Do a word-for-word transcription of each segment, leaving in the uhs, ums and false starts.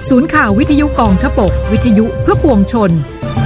ศูนย์ข่าววิทยุกองทพบกวิทยุเพื่อปวงชน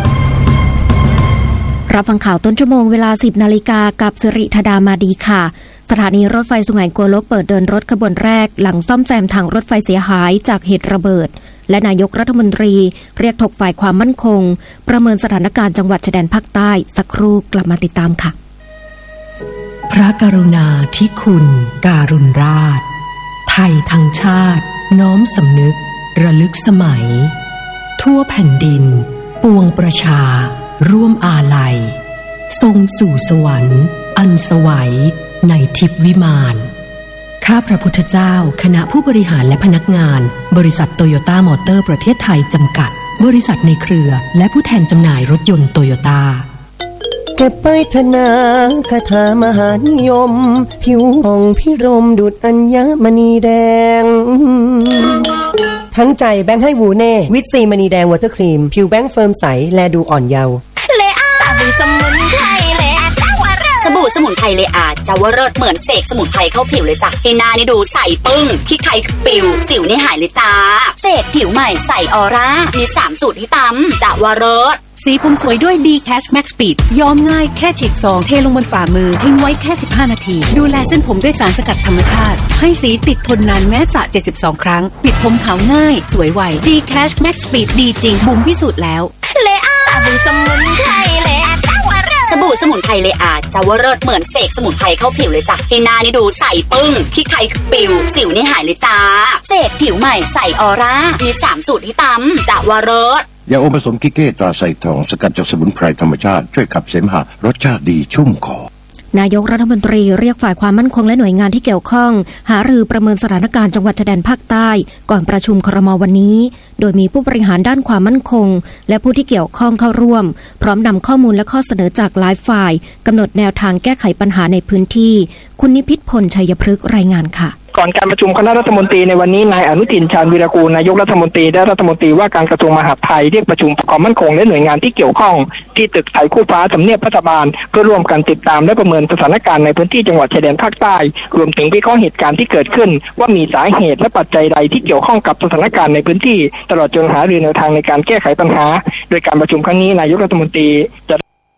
รับฟังข่าวต้นชั่วโมงเวลา สิบนาฬิกากับสิริธดามาดีค่ะสถานีรถไฟสุไหงโกลกเปิดเดินรถขบวนแรกหลังซ่อมแซมทางรถไฟเสียหายจากเหตุระเบิดและนายกรัฐมนตรีเรียกถกฝ่ายความมั่นคงประเมินสถานการณ์จังหวัดชายแดนภาคใต้สักครู่กลับมาติดตามค่ะพระกรุณาธิคุณการุณราชไทยทั้งชาติน้อมสำนึกระลึกสมัยทั่วแผ่นดินปวงประชาร่วมอาลัยทรงสู่สวรรค์อันสวัยในทิพวิมานข้าพระพุทธเจ้าคณะผู้บริหารและพนักงานบริษัทโตโยต้ามอเตอร์ประเทศไทยจำกัดบริษัทในเครือและผู้แทนจำหน่ายรถยนต์โตโยต้าเก็บไปธนาคาถามหานิยมผิวผ่องพิรมดุจอัญมณีแดงทั้งใจแบงค์ให้วูเน่วิตซีมณีแดงวอเตอร์ครีมผิวแบงค์เฟิร์มใสแลดูอ่อนเยาว์เลอาสบู่สมุนไพรเลอาจาวเริศสบู่สมุนไพรเลอาจาวเริศเหมือนเสกสมุนไพรเข้าผิวเลยจ้ะให้หน้านี่ดูใสปึ้งขี้ใครปิวสิวนี่หายเลยจ้าเสกผิวใหม่ใสออร่ามีสามสูตรที่ตำจาวเริศสีผมสวยด้วย D Cash Max Speed ย้อมง่ายแค่ฉีกซองเทลงบนฝ่ามือทิ้งไว้แค่สิบห้านาทีดูแลเส้นผมด้วยสารสกัดธรรมชาติให้สีติดทนนานแม้สระเจ็ดสิบสองครั้งปิดผมขาวง่ายสวยไว D Cash Max Speed ดีจริงบุ๋มพิสูจน์แล้วเลอาสบู่สมุนไพรเลอาจาวเริศสบู่สมุนไพรเลอาจาวเริศเหมือนเสกสมุนไพรเข้าผิวเลยจ้ะให้หน้านี่ดูใสปึ้งขี้ใครปิวสิวนี่หายเลยจ้าเสกผิวใหม่ใสออร่ามีสามสูตรที่ตำจาวเริศยาอมผสมกิเก้ตราไซทองสกัดจากสมุนไพรธรรมชาติช่วยขับเสมหะรสชาติดีชุ่มคอนายกรัฐมนตรีเรียกฝ่ายความมั่นคงและหน่วยงานที่เกี่ยวข้องหารือประเมินสถานการณ์จังหวัดชายแดนภาคใต้ก่อนประชุมครม.วันนี้โดยมีผู้บริหารด้านความมั่นคงและผู้ที่เกี่ยวข้องเข้าร่วมพร้อมนำข้อมูลและข้อเสนอจากหลายฝ่ายกำหนดแนวทางแก้ไขปัญหาในพื้นที่คุณนิพิษพลชัยพฤกษ์รายงานค่ะก่อนการประชุมคณะรัฐมนตรีในวันนี้นายอนุทินชาญวีรกูลนายกรัฐมนตรีและรัฐมนตรีว่าการกระทรวงมหาดไทยเรียกประชุมความมั่นคงและหน่วยงานที่เกี่ยวข้องที่ตึกไทยคู่ฟ้าทำเนียบรัฐบาลเพื่อร่วมกันติดตามและประเมินสถานการณ์ในพื้นที่จังหวัดชายแดนภาคใต้รวมถึงวิเคราะห์เหตุการณ์ที่เกิดขึ้นว่ามีสาเหตุและปัจจัยใดที่เกี่ยวข้องกับสถานการณ์ในพื้นที่ตลอดจนหารือแนวทางในการแก้ไขปัญหาโดยการประชุมครั้งนี้นายกรัฐมนตรีจะ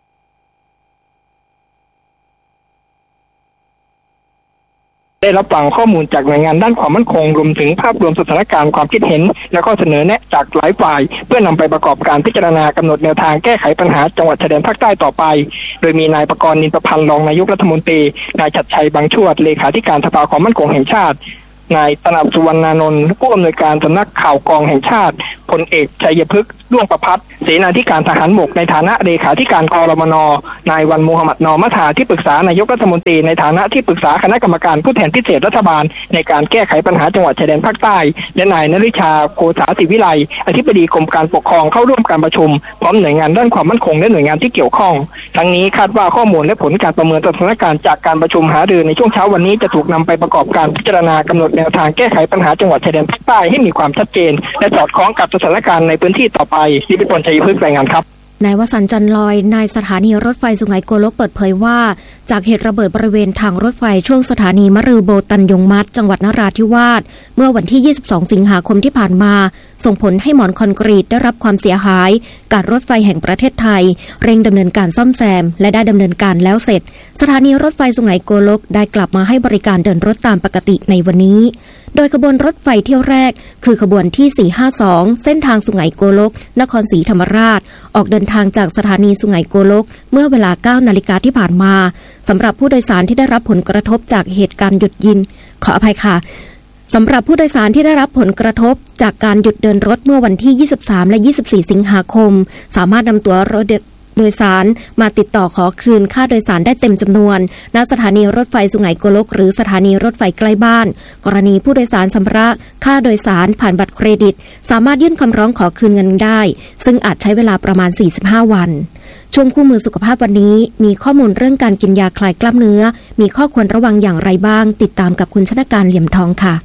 ได้รับฟังข้อมูลจากหน่วยงานด้านความมั่นคงรวมถึงภาพรวมสถานการณ์ความคิดเห็นและข้อเสนอแนะจากหลายฝ่ายเพื่อนำไปประกอบการพิจารณากำหนดแนวทางแก้ไขปัญหาจังหวัดชายแดนภาคใต้ต่อไปโดยมีนายประกรณ์นินประพันธ์รองนายกรัฐมนตรีนายชัดชัยบางชวดเลขาธิการสภาความมั่นคงแห่งชาตินายตนับสุวรรณานนท์ผู้อำนวยการสำนักข่าวกองแห่งชาติพลเอกชัยพฤกษ์ด้วงประภัสเสนาธิการทหารบกในฐานะเลขาธิการกรมน.นายวันมูฮัมหมัดนอมัทาที่ปรึกษานายกรัฐมนตรีในฐานะที่ปรึกษาคณะกรรมการผู้แทนพิเศษรัฐบาลในการแก้ไขปัญหาจังหวัดชายแดนภาคใต้และนายนฤชาโกษาศิวิไลอธิบดีกรมการปกครองเข้าร่วมการประชุมพร้อมหน่วยงานด้านความมั่นคงและหน่วยงานที่เกี่ยวข้องทั้งนี้คาดว่าข้อมูลและผลการประเมินสถานการณ์จากการประชุมหารือในช่วงเช้าวันนี้จะถูกนำไปประกอบการพิจารณากำหนดแนวทางแก้ไขปัญหาจังหวัดชายแดนภาคใต้ให้มีความชัดเจนและสอดคล้องกับสถานการณ์ในพื้นที่ต่อไปนิพิษพลชัยพฤกษ์รายงานครับนายวสันต์จันลอยนายสถานีรถไฟสุไหงโกลกเปิดเผยว่าจากเหตุระเบิดบริเวณทางรถไฟช่วงสถานีมะรือโบตันยงมัดจังหวัดนราธิวาสเมื่อวันที่ยี่สิบสองสิงหาคมที่ผ่านมาส่งผลให้หมอนคอนกรีตได้รับความเสียหายการรถไฟแห่งประเทศไทยเร่งดำเนินการซ่อมแซมและได้ดำเนินการแล้วเสร็จสถานีรถไฟสุไหงโกลกได้กลับมาให้บริการเดินรถตามปกติในวันนี้โดยขบวนรถไฟเที่ยวแรกคือขบวนที่สี่ห้าสองเส้นทางสุไหงโกลกนครศรีธรรมราชออกเดินทางจากสถานีสุไหงโกลกเมื่อเวลา เก้านาฬิกาที่ผ่านมาสำหรับผู้โดยสารที่ได้รับผลกระทบจากเหตุการณ์หยุดยินขออภัยค่ะสำหรับผู้โดยสารที่ได้รับผลกระทบจากการหยุดเดินรถเมื่อวันที่ยี่สิบสามและยี่สิบสี่สิงหาคมสามารถนำตั๋วรถโดยสารมาติดต่อขอคืนค่าโดยสารได้เต็มจำนวนณสถานีรถไฟสุไหงโกลกหรือสถานีรถไฟใกล้บ้านกรณีผู้โดยสารชำระค่าโดยสารผ่านบัตรเครดิตสามารถยื่นคำร้องขอคืนเงินได้ซึ่งอาจใช้เวลาประมาณสี่สิบห้าวันช่วงคู่มือสุขภาพวันนี้มีข้อมูลเรื่องการกินยาคลายกล้ามเนื้อมีข้อควรระวังอย่างไรบ้างติดตามกับคุณชนการเหลี่ยมทองค่ะ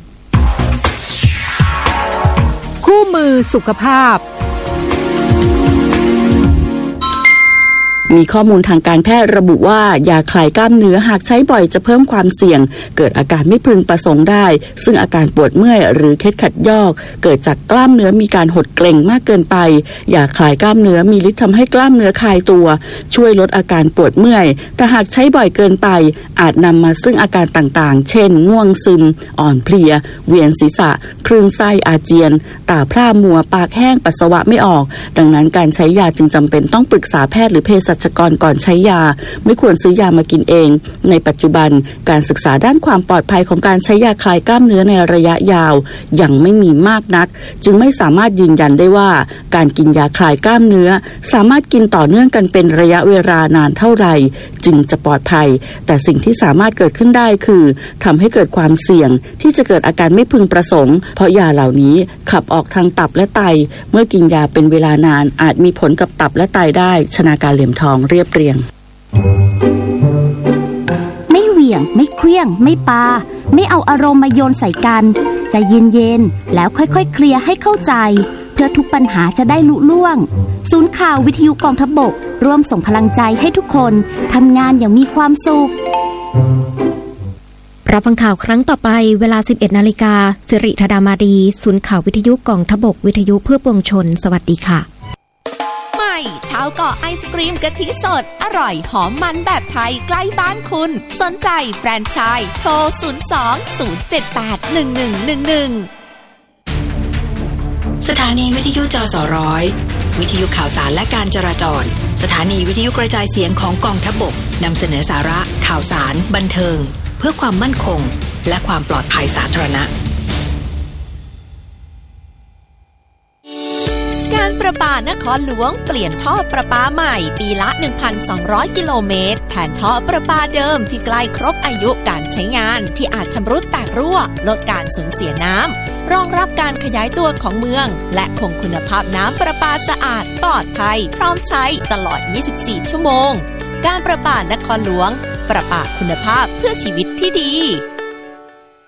คู่มือสุขภาพมีข้อมูลทางการแพทย์ระบุว่ายาคลายกล้ามเนื้อหากใช้บ่อยจะเพิ่มความเสี่ยงเกิดอาการไม่พึงประสงค์ได้ซึ่งอาการปวดเมื่อยหรือเคล็ดขัดยอกเกิดจากกล้ามเนื้อมีการหดเกร็งมากเกินไปยาคลายกล้ามเนื้อมีฤทธิ์ทำให้กล้ามเนื้อคลายตัวช่วยลดอาการปวดเมื่อยแต่หากใช้บ่อยเกินไปอาจนำมาซึ่งอาการต่างๆเช่นง่วงซึมอ่อนเพลียเวียนศีรษะคลื่นไส้อาเจียนตาพร่ามัวปากแห้งปัสสาวะไม่ออกดังนั้นการใช้ยาจึงจำเป็นต้องปรึกษาแพทย์หรือเภสัชกรก่อนใช้ยาไม่ควรซื้อยามากินเองในปัจจุบันการศึกษาด้านความปลอดภัยของการใช้ยาคลายกล้ามเนื้อในระยะยาวยังไม่มีมากนักจึงไม่สามารถยืนยันได้ว่าการกินยาคลายกล้ามเนื้อสามารถกินต่อเนื่องกันเป็นระยะเวลานานเท่าไหร่จึงจะปลอดภัยแต่สิ่งที่สามารถเกิดขึ้นได้คือทำให้เกิดความเสี่ยงที่จะเกิดอาการไม่พึงประสงค์เพราะยาเหล่านี้ขับออกทางตับและไตเมื่อกินยาเป็นเวลานานอาจมีผลกับตับและไตได้ชนาการเหลี่ยมทองเรียบเรียงไม่เหวี่ยงไม่เคลี้ยงไม่ปาไม่เอาอารมณ์มาโยนใส่กันใจเย็นๆแล้วค่อยๆเคลียร์ให้เข้าใจเพื่อทุกปัญหาจะได้ลุล่วงศูนย์ข่าววิทยุกองทัพบกร่วมส่งพลังใจให้ทุกคนทำงานอย่างมีความสุขรับฟังข่าวครั้งต่อไปเวลา สิบเอ็ดนาฬิกา สิริธดามาดีศูนย์ข่าววิทยุกองทัพบกวิทยุเพื่อปวงชนสวัสดีค่ะใหม่ชาวเกาะไอศกรีมกะทิสดอร่อยหอมมันแบบไทยใกล้บ้านคุณสนใจแฟรนไชส์โทรศูนย์ สอง ศูนย์ เจ็ด แปด หนึ่ง หนึ่ง หนึ่ง หนึ่งสถานีวิทยุจสร้อยวิทยุข่าวสารและการจราจรสถานีวิทยุกระจายเสียงของกองทัพบกนำเสนอสาระข่าวสารบันเทิงเพื่อความมั่นคงและความปลอดภัยสาธารณะการประปานครหลวงเปลี่ยนท่อประปาใหม่ปีละ หนึ่งพันสองร้อย กิโลเมตรแทนท่อประปาเดิมที่ใกล้ครบอายุการใช้งานที่อาจชำรุดแตกรั่วลดการสูญเสียน้ำรองรับการขยายตัวของเมืองและคงคุณภาพน้ำประปาสะอาดปลอดภัยพร้อมใช้ตลอด ยี่สิบสี่ ชั่วโมงการประปานครหลวงประปาคุณภาพเพื่อชีวิตที่ดี